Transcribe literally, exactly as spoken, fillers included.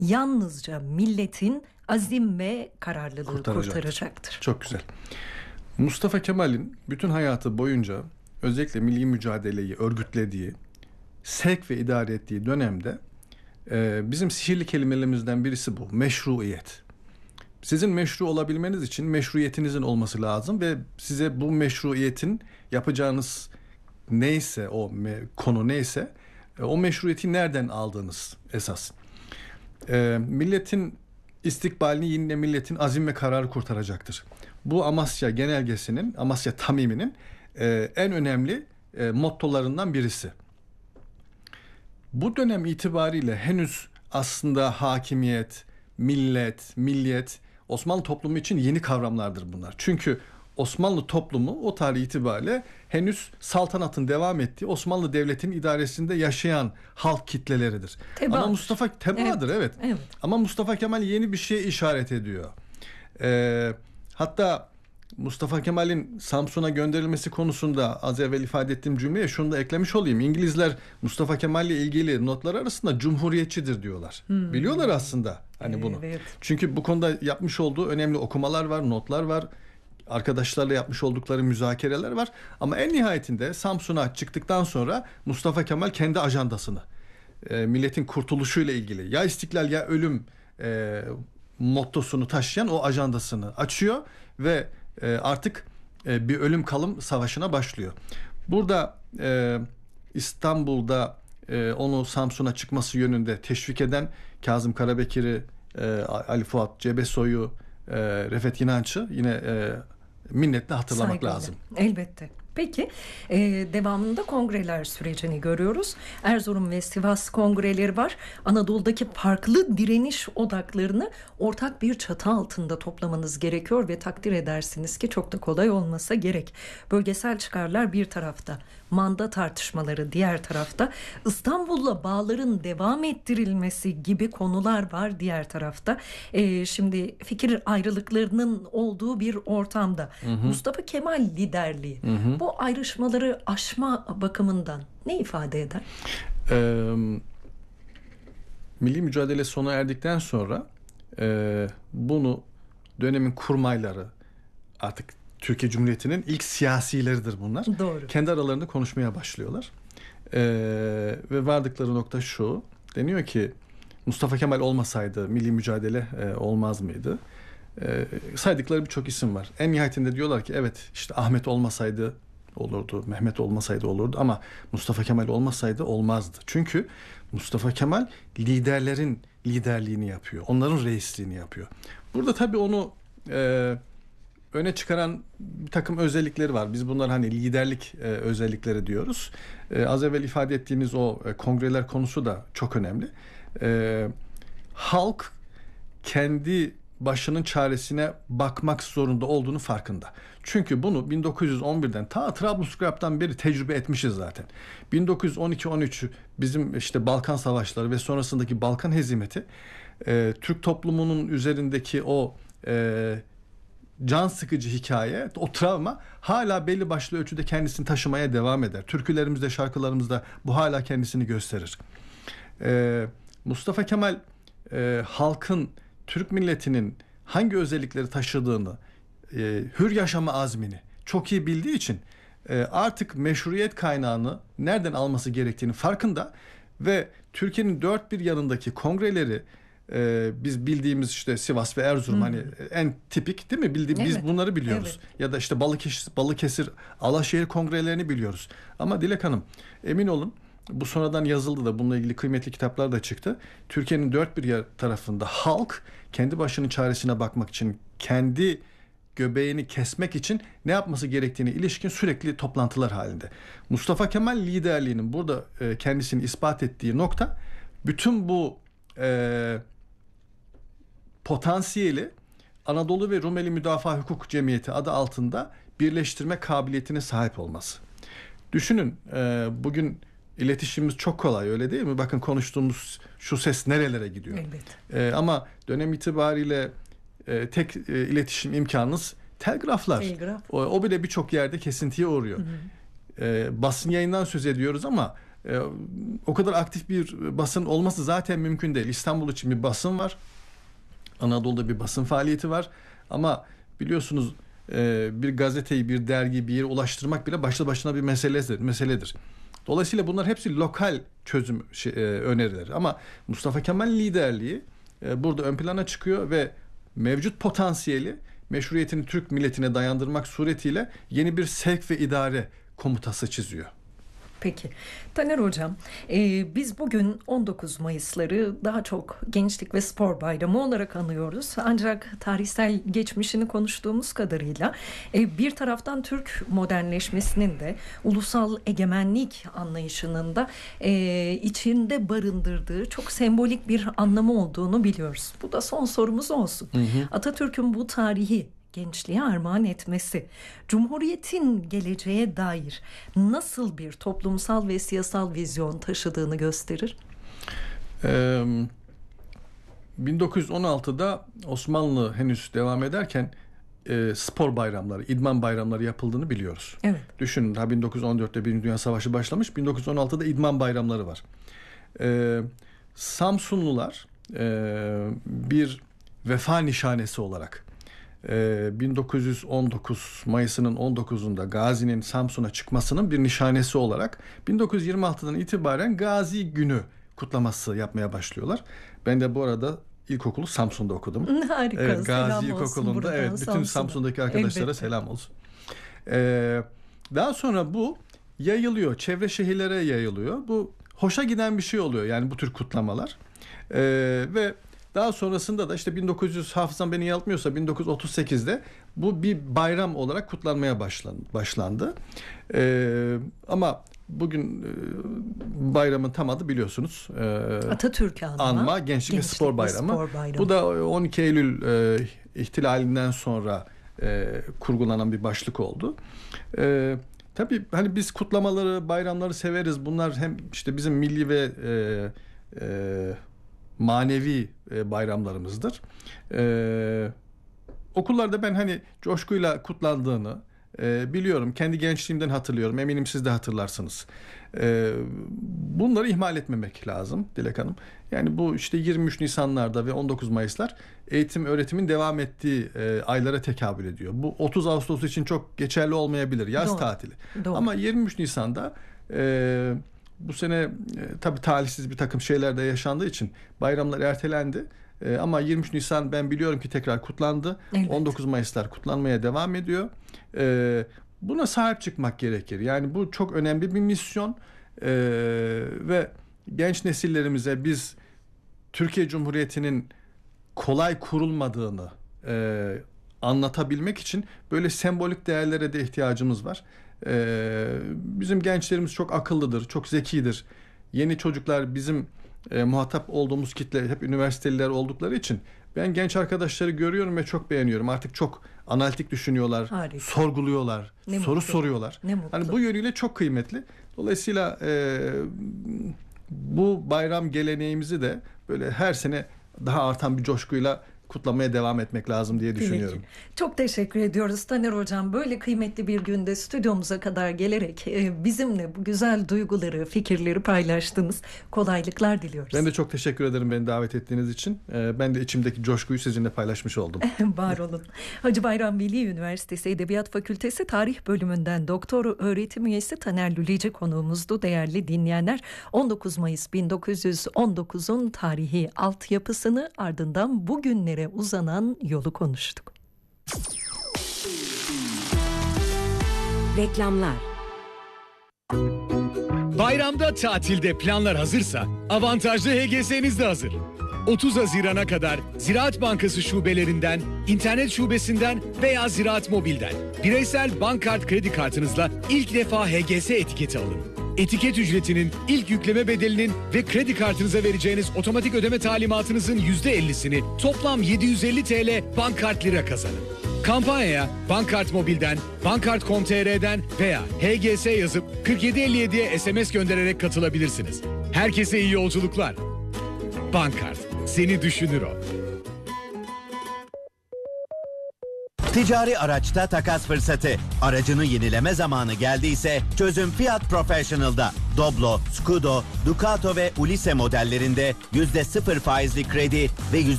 yalnızca milletin azim ve kararlılığı kurtaracaktır. kurtaracaktır. Çok güzel. Mustafa Kemal'in bütün hayatı boyunca özellikle milli mücadeleyi örgütlediği, sevk ve idare ettiği dönemde e, bizim sihirli kelimelerimizden birisi bu. Meşruiyet. Sizin meşru olabilmeniz için meşruiyetinizin olması lazım ve size bu meşruiyetin yapacağınız neyse, o me- konu neyse, e, o meşruiyeti nereden aldığınız esas. E, milletin istikbalini yine milletin azim ve kararı kurtaracaktır. Bu Amasya Genelgesi'nin, Amasya Tamimi'nin e, en önemli e, mottolarından birisi. Bu dönem itibariyle henüz aslında hakimiyet, millet, milliyet Osmanlı toplumu için yeni kavramlardır bunlar. Çünkü Osmanlı toplumu o tarih itibariyle henüz saltanatın devam ettiği Osmanlı Devleti'nin idaresinde yaşayan halk kitleleridir. Tebaadır. Ama Mustafa tebaadır evet. evet. evet. Ama Mustafa Kemal yeni bir şeye işaret ediyor. Ee, hatta Mustafa Kemal'in Samsun'a gönderilmesi konusunda az evvel ifade ettiğim cümleye şunu da eklemiş olayım. İngilizler Mustafa Kemal'le ilgili notlar arasında cumhuriyetçidir diyorlar. Hmm. Biliyorlar aslında hani evet. bunu. Çünkü bu konuda yapmış olduğu önemli okumalar var, notlar var. Arkadaşlarla yapmış oldukları müzakereler var. Ama en nihayetinde Samsun'a çıktıktan sonra Mustafa Kemal kendi ajandasını, e, milletin kurtuluşuyla ilgili ya istiklal ya ölüm e, mottosunu taşıyan o ajandasını açıyor ve e, artık e, bir ölüm kalım savaşına başlıyor. Burada e, İstanbul'da e, onu Samsun'a çıkması yönünde teşvik eden Kazım Karabekir'i, e, Ali Fuat Cebesoy'u, e, Refet İnanç'ı yine e, minnetle hatırlamak Saygıyla. lazım. Elbette. Peki e, devamında kongreler sürecini görüyoruz. Erzurum ve Sivas kongreleri var. Anadolu'daki farklı direniş odaklarını ortak bir çatı altında toplamanız gerekiyor ve takdir edersiniz ki çok da kolay olmasa gerek. Bölgesel çıkarlar bir tarafta, manda tartışmaları diğer tarafta, İstanbul'la bağların devam ettirilmesi gibi konular var diğer tarafta. E, şimdi fikir ayrılıklarının olduğu bir ortamda hı hı. Mustafa Kemal liderliği hı hı. bu ayrışmaları aşma bakımından ne ifade eder? Ee, milli mücadele sona erdikten sonra e, bunu dönemin kurmayları, artık Türkiye Cumhuriyeti'nin ilk siyasileridir bunlar. Doğru. Kendi aralarında konuşmaya başlıyorlar. Ee, ve vardıkları nokta şu. Deniyor ki Mustafa Kemal olmasaydı milli mücadele e, olmaz mıydı? E, saydıkları birçok isim var. En nihayetinde diyorlar ki evet işte Ahmet olmasaydı olurdu, Mehmet olmasaydı olurdu ama Mustafa Kemal olmasaydı olmazdı. Çünkü Mustafa Kemal liderlerin liderliğini yapıyor. Onların reisliğini yapıyor. Burada tabii onu e, öne çıkaran bir takım özellikleri var. Biz bunlar hani liderlik e, özellikleri diyoruz. E, az evvel ifade ettiğiniz o e, kongreler konusu da çok önemli. E, halk kendi başının çaresine bakmak zorunda olduğunu farkında. Çünkü bunu bin dokuz yüz on birden ta Trablusgarp'tan beri tecrübe etmişiz zaten. bin dokuz yüz on iki on üç bizim işte Balkan Savaşları ve sonrasındaki Balkan hezimeti e, Türk toplumunun üzerindeki o e, can sıkıcı hikaye, o travma hala belli başlı ölçüde kendisini taşımaya devam eder. Türkülerimizde, şarkılarımızda bu hala kendisini gösterir. E, Mustafa Kemal e, halkın, Türk milletinin hangi özellikleri taşıdığını, e, hür yaşama azmini çok iyi bildiği için e, artık meşruiyet kaynağını nereden alması gerektiğini farkında ve Türkiye'nin dört bir yanındaki kongreleri e, biz bildiğimiz işte Sivas ve Erzurum hmm. hani en tipik değil mi? Bildiğimiz evet. biz bunları biliyoruz. Evet. Ya da işte Balıkesir, Balıkesir, Alaşehir kongrelerini biliyoruz. Ama Dilek Hanım emin olun bu sonradan yazıldı da bununla ilgili kıymetli kitaplar da çıktı. Türkiye'nin dört bir yer tarafında halk kendi başının çaresine bakmak için, kendi göbeğini kesmek için ne yapması gerektiğine ilişkin sürekli toplantılar halinde. Mustafa Kemal liderliğinin burada e, kendisini ispat ettiği nokta bütün bu e, potansiyeli Anadolu ve Rumeli Müdafaa Hukuk Cemiyeti adı altında birleştirme kabiliyetine sahip olması. Düşünün e, bugün İletişimimiz çok kolay öyle değil mi? Bakın konuştuğumuz şu ses nerelere gidiyor. Evet. Ee, ama dönem itibariyle e, tek e, iletişim imkanınız telgraflar. Telgraf. O, o bile birçok yerde kesintiye uğruyor. Hı hı. Ee, basın yayından söz ediyoruz ama e, o kadar aktif bir basın olması zaten mümkün değil. İstanbul için bir basın var. Anadolu'da bir basın faaliyeti var. Ama biliyorsunuz e, bir gazeteyi, bir dergi bir yere ulaştırmak bile başlı başına bir meseledir. meseledir. Dolayısıyla bunlar hepsi lokal çözüm şey, e, önerileri. Ama Mustafa Kemal liderliği e, burada ön plana çıkıyor ve mevcut potansiyeli meşruiyetini Türk milletine dayandırmak suretiyle yeni bir sevk ve idare komutası çiziyor. Peki. Taner Hocam, e, biz bugün on dokuz Mayıs'ları daha çok Gençlik ve Spor Bayramı olarak anıyoruz. Ancak tarihsel geçmişini konuştuğumuz kadarıyla e, bir taraftan Türk modernleşmesinin de ulusal egemenlik anlayışının da e, içinde barındırdığı çok sembolik bir anlamı olduğunu biliyoruz. Bu da son sorumuz olsun. Hı hı. Atatürk'ün bu tarihi gençliğe armağan etmesi, Cumhuriyet'in geleceğe dair nasıl bir toplumsal ve siyasal vizyon taşıdığını gösterir? Ee, bin dokuz yüz on altıda Osmanlı henüz devam ederken e, spor bayramları, idman bayramları yapıldığını biliyoruz. Evet. Düşünün, daha bin dokuz yüz on dörtte Birinci Dünya Savaşı başlamış, bin dokuz yüz on altıda idman bayramları var. Ee, Samsunlular e, bir vefa nişanesi olarak bin dokuz yüz on dokuz Mayıs'ının on dokuzunda Gazi'nin Samsun'a çıkmasının bir nişanesi olarak bin dokuz yüz yirmi altıdan itibaren Gazi Günü kutlaması yapmaya başlıyorlar. Ben de bu arada ilkokulu Samsun'da okudum. Harika. Evet, Gazi selam İlkokulu'nda. Evet, bütün Samsun'a. Samsun'daki arkadaşlara Elbette. selam olsun. Ee, daha sonra bu yayılıyor. Çevre şehirlere yayılıyor. Bu hoşa giden bir şey oluyor. Yani bu tür kutlamalar. Ee, ve daha sonrasında da işte bin dokuz yüz, hafızam beni yanıltmıyorsa bin dokuz yüz otuz sekizde bu bir bayram olarak kutlanmaya başlandı. Ee, ama bugün e, bayramın tam adı biliyorsunuz. E, Atatürk anma. Anma Gençlik, Gençlik ve Spor Bayramı. Spor Bayramı. Bu da on iki Eylül e, ihtilalinden sonra e, kurgulanan bir başlık oldu. E, tabii hani biz kutlamaları, bayramları severiz. Bunlar hem işte bizim milli ve e, e, manevi e, bayramlarımızdır. E, okullarda ben hani coşkuyla kutlandığını e, biliyorum. Kendi gençliğimden hatırlıyorum. Eminim siz de hatırlarsınız. E, bunları ihmal etmemek lazım Dilek Hanım. Yani bu işte yirmi üç Nisanlarda ve on dokuz Mayıslar eğitim öğretimin devam ettiği e, aylara tekabül ediyor. Bu otuz Ağustos için çok geçerli olmayabilir. Yaz Doğru. tatili. Doğru. Ama yirmi üç Nisan'da e, bu sene e, tabii talihsiz bir takım şeyler de yaşandığı için bayramlar ertelendi. E, ama yirmi üç Nisan ben biliyorum ki tekrar kutlandı. Evet. on dokuz Mayıslar kutlanmaya devam ediyor. E, buna sahip çıkmak gerekir. Yani bu çok önemli bir misyon. E, ve genç nesillerimize biz Türkiye Cumhuriyeti'nin kolay kurulmadığını e, anlatabilmek için böyle sembolik değerlere de ihtiyacımız var. Ee, bizim gençlerimiz çok akıllıdır, çok zekidir. Yeni çocuklar bizim e, muhatap olduğumuz kitle hep üniversiteliler oldukları için ben genç arkadaşları görüyorum ve çok beğeniyorum. Artık çok analitik düşünüyorlar, Harika. sorguluyorlar, Ne soru mutlu. soruyorlar. Ne mutlu. Hani bu yönüyle çok kıymetli. Dolayısıyla e, bu bayram geleneğimizi de böyle her sene daha artan bir coşkuyla kutlamaya devam etmek lazım diye düşünüyorum. Peki. Çok teşekkür ediyoruz Taner Hocam. Böyle kıymetli bir günde stüdyomuza kadar gelerek e, bizimle bu güzel duyguları, fikirleri paylaştınız. Kolaylıklar diliyoruz. Ben de çok teşekkür ederim beni davet ettiğiniz için. E, ben de içimdeki coşkuyu sizinle paylaşmış oldum. Var olun. Hacı Bayram Veli Üniversitesi Edebiyat Fakültesi Tarih Bölümünden doktor öğretim üyesi Taner Lüleci konuğumuzdu. Değerli dinleyenler, on dokuz Mayıs bin dokuz yüz on dokuzun tarihi altyapısını, ardından bugünlere uzanan yolu konuştuk. Reklamlar. Bayramda tatilde planlar hazırsa avantajlı H G S'niz de hazır. otuz Haziran'a kadar Ziraat Bankası şubelerinden, internet şubesinden veya Ziraat Mobil'den bireysel bankkart kredi kartınızla ilk defa H G S etiketi alın. Etiket ücretinin, ilk yükleme bedelinin ve kredi kartınıza vereceğiniz otomatik ödeme talimatınızın yüzde ellisini toplam yedi yüz elli TL bankkart lira kazanın. Kampanyaya Bankkart Mobil'den, bankkart nokta com nokta tr'den veya H G S yazıp kırk yedi elli yediye S M S göndererek katılabilirsiniz. Herkese iyi yolculuklar. Bankkart, seni düşünür o. Ticari araçta takas fırsatı. Aracını yenileme zamanı geldiyse çözüm Fiat Professional'da. Doblo, Scudo, Ducato ve Ulisse modellerinde yüzde sıfır faizli kredi ve yüzde